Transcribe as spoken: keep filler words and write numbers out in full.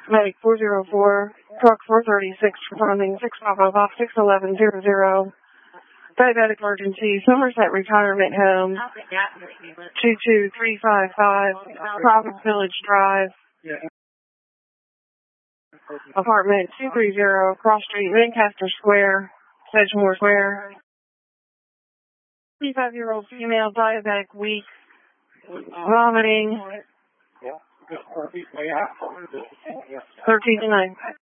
Medic four zero four, truck four thirty-six, responding six five five five six one one zero zero. Diabetic emergency, Somerset Retirement Home, two two three five five, Providence Village Drive, apartment two three zero, Cross Street, Lancaster Square, Sedgemore Square. fifty-five-year-old female, diabetic, weak, vomiting, thirteen to nine.